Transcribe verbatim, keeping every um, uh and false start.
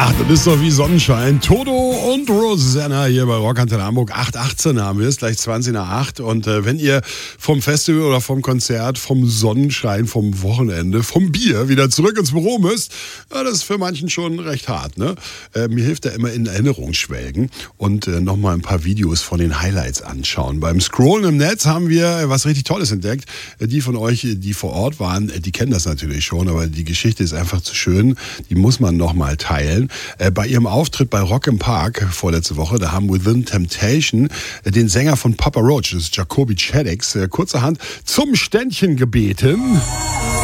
Ach, das ist doch wie Sonnenschein. Toto und Rosanna hier bei Rockantenne Hamburg. acht achtzehn haben wir es, gleich zwanzig nach acht. Und äh, wenn ihr vom Festival oder vom Konzert, vom Sonnenschein, vom Wochenende, vom Bier wieder zurück ins Büro müsst, ja, das ist für manchen schon recht hart. Ne? Äh, mir hilft da immer in Erinnerung schwelgen und äh, nochmal ein paar Videos von den Highlights anschauen. Beim Scrollen im Netz haben wir was richtig Tolles entdeckt. Äh, die von euch, die vor Ort waren, äh, die kennen das natürlich schon, aber die Geschichte ist einfach zu schön. Die muss man nochmal teilen. Äh, bei ihrem Auftritt bei Rock im Park vorletzte Woche, da haben Within Temptation äh, den Sänger von Papa Roach, das ist Jacoby Shaddix, äh, kurzerhand zum Ständchen gebeten.